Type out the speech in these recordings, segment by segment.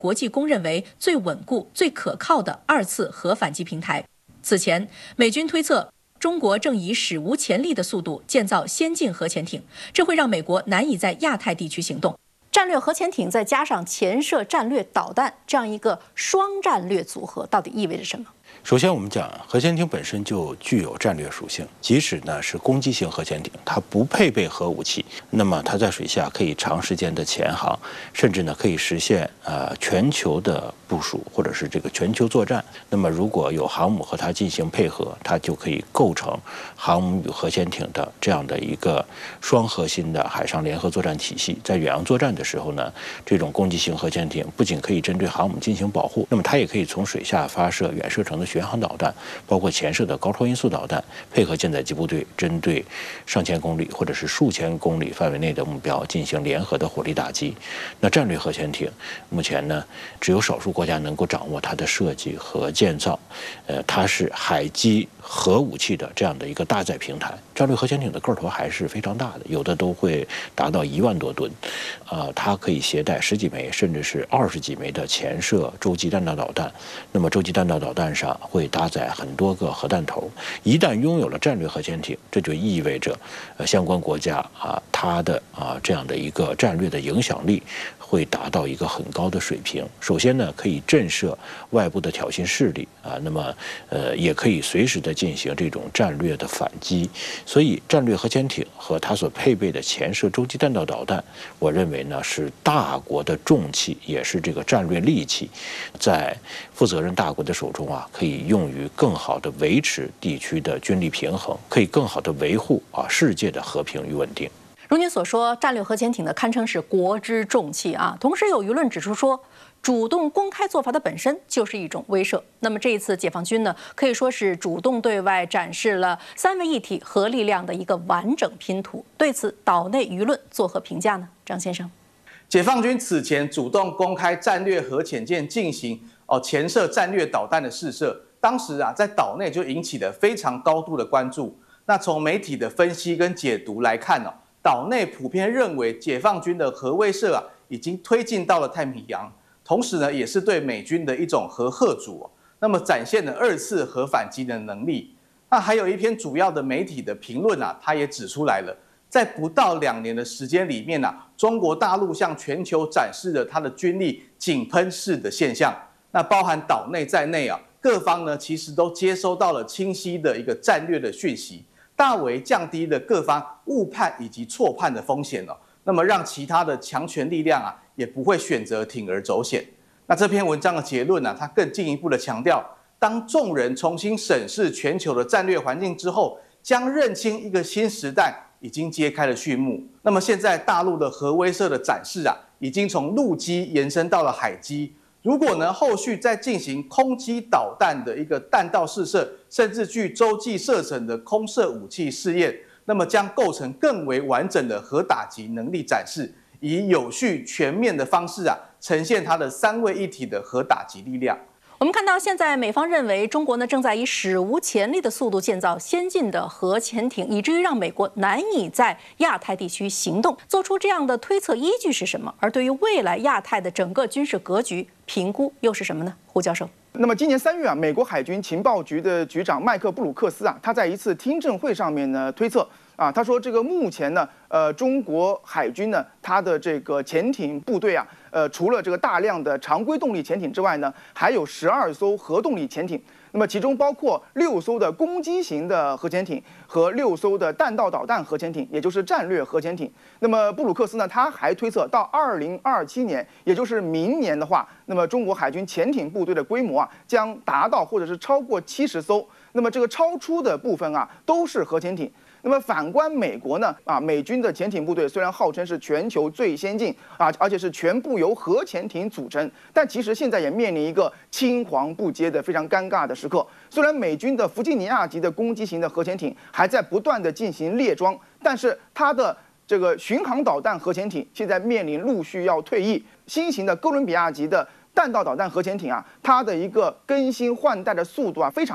国际公认为最稳固、最可靠的2次核反击平台。此前，美军推测中国正以史无前例的速度建造先进核潜艇，这会让美国难以在亚太地区行动。战略核潜艇再加上潜射战略导弹，这样一个双战略组合，到底意味着什么？ 首先，我们讲核潜艇本身就具有战略属性，即使呢是攻击型核潜艇，它不配备核武器，那么它在水下可以长时间的潜航，甚至呢可以实现全球的部署或者是这个全球作战。那么如果有航母和它进行配合，它就可以构成航母与核潜艇的这样的一个双核心的海上联合作战体系。在远洋作战的时候呢，这种攻击型核潜艇不仅可以针对航母进行保护，那么它也可以从水下发射远射程的巡航导弹，包括潜射的高超音速导弹，配合舰载机部队针对上千公里或者是数千公里范围内的目标进行联合的火力打击。那战略核潜艇目前呢，只有少数国家能够掌握它的设计和建造，它是海基核武器的这样的一个搭载平台。战略核潜艇的个头还是非常大的，有的都会达到1万多吨，它可以携带10几枚甚至是20几枚的潜射洲际弹道导弹。那么洲际弹道导弹上会搭载很多个核弹头。一旦拥有了战略核潜艇，这就意味着相关国家它的这样的一个战略的影响力会达到一个很高的水平。首先呢，可以震慑外部的挑衅势力那么也可以随时的进行这种战略的反击。所以战略核潜艇和它所配备的潜射洲际弹道导弹，我认为呢是大国的重器，也是这个战略利器，在负责任大国的手中可以用于更好的维持地区的军力平衡，可以更好的维护世界的和平与稳定。 如您所说，战略核潜艇呢堪称是国之重器同时有舆论指出说，主动公开做法的本身就是一种威慑。那么这一次解放军呢，可以说是主动对外展示了3位一体核力量的一个完整拼图。对此，岛内舆论作何评价呢？张先生， 解放军此前主动公开战略核潜舰进行潜射战略导弹的试射，当时在岛内就引起了非常高度的关注。那从媒体的分析跟解读来看岛内普遍认为解放军的核威慑已经推进到了太平洋，同时呢也是对美军的一种核吓阻那么展现了2次核反击的能力。那还有一篇主要的媒体的评论它也指出来了，在不到2年的时间里面中国大陆向全球展示了它的军力井喷式的现象。那包含岛内在内各方呢其实都接收到了清晰的一个战略的讯息，大为降低了各方误判以及错判的风险那么让其他的强权力量也不会选择铤而走险。那这篇文章的结论它更进一步的强调，当众人重新审视全球的战略环境之后，将认清一个新时代已经揭开了序幕。那么现在大陆的核威慑的展示已经从陆基延伸到了海基。如果呢后续再进行空基导弹的一个弹道试射，甚至具洲际射程的空射武器试验，那么将构成更为完整的核打击能力展示，以有序全面的方式呈现它的3位一体的核打击力量。 我们看到，现在美方认为中国呢正在以史无前例的速度建造先进的核潜艇，以至于让美国难以在亚太地区行动。做出这样的推测依据是什么？而对于未来亚太的整个军事格局评估又是什么呢？胡教授。 那么今年3月美国海军情报局的局长麦克布鲁克斯他在一次听证会上面呢推测他说这个目前呢中国海军呢它的这个潜艇部队除了这个大量的常规动力潜艇之外呢，还有12艘核动力潜艇。那么其中包括6艘的攻击型的核潜艇和6艘的弹道导弹核潜艇，也就是战略核潜艇。那么布鲁克斯呢，他还推测到2027年，也就是明年的话，那么中国海军潜艇部队的规模将达到或者是超过70艘。那么这个超出的部分都是核潜艇。那么反观美国呢，美军的潜艇部队虽然号称是全球最先进而且是全部由核潜艇组成，但其实现在也面临一个青黄不接的非常尴尬的时刻。虽然美军的弗吉尼亚级的攻击型的核潜艇还在不断的进行列装，但是它的这个巡航导弹核潜艇现在面临陆续要退役，新型的哥伦比亚级的弹道导弹核潜艇它的一个更新换代的速度非常慢，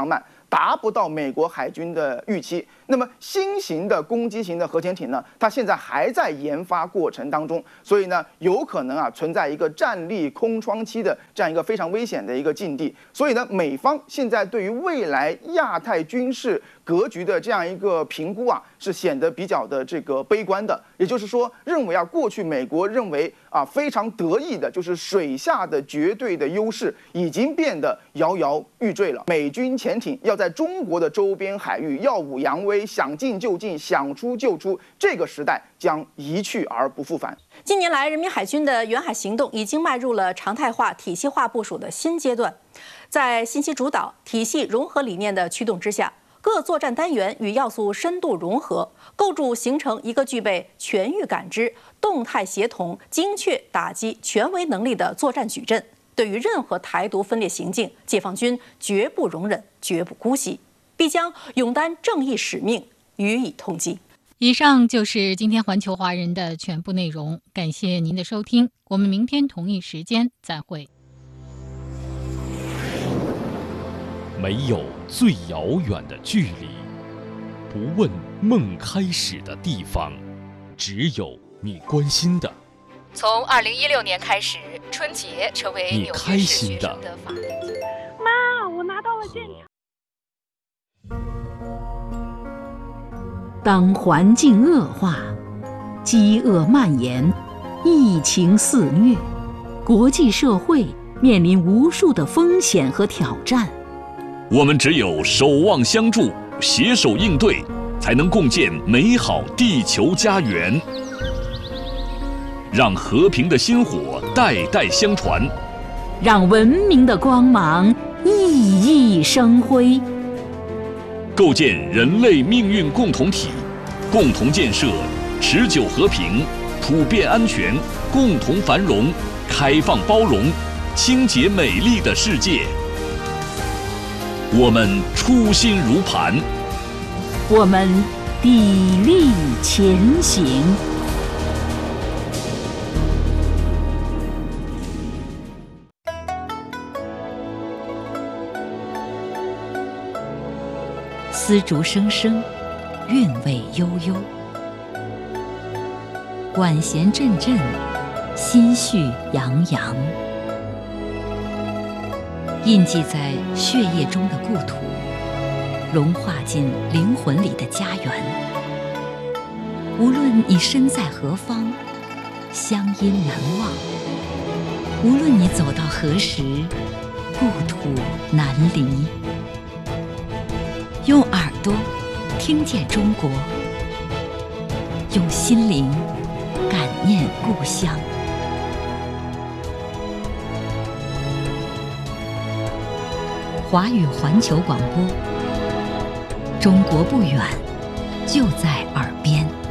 达不到美国海军的预期。那么新型的攻击型的核潜艇呢，它现在还在研发过程当中，所以呢，有可能存在一个战力空窗期的这样一个非常危险的一个境地。所以呢，美方现在对于未来亚太军事格局的这样一个评估是显得比较的这个悲观的。也就是说，认为过去美国认为非常得意的就是水下的绝对的优势已经变得摇摇欲坠了。美军潜艇要在中国的周边海域耀武扬威，想进就进，想出就出，这个时代将一去而不复返。 近年来，人民海军的远海行动已经迈入了常态化、体系化部署的新阶段。在信息主导、体系融合理念的驱动之下，各作战单元与要素深度融合，构筑形成一个具备全域感知、动态协同、精确打击权威能力的作战矩阵。对于任何台独分裂行径，解放军绝不容忍，绝不姑息，必将勇担正义使命，予以痛击。 以上就是今天环球华人的全部内容，感谢您的收听，我们明天同一时间再会。 没有最遥远的距离，不问梦开始的地方，只有你关心的。 从2016年开始，春节成为纽约市学生的法定节日。 妈，我拿到了建厂。 当环境恶化、饥饿蔓延、疫情肆虐，国际社会面临无数的风险和挑战。 我们只有守望相助，携手应对，才能共建美好地球家园。让和平的薪火代代相传， 让文明的光芒熠熠生辉。 构建人类命运共同体，共同建设持久和平、普遍安全、共同繁荣、开放包容、清洁美丽的世界。我们初心如磐， 我们砥砺前行。丝竹声声，韵味悠悠；管弦阵阵，心绪洋洋。印记在血液中的故土，融化进灵魂里的家园。无论你身在何方，乡音难忘；无论你走到何时，故土难离。用耳朵听见中国，用心灵感念故乡。华语环球广播，中国不远，就在耳边。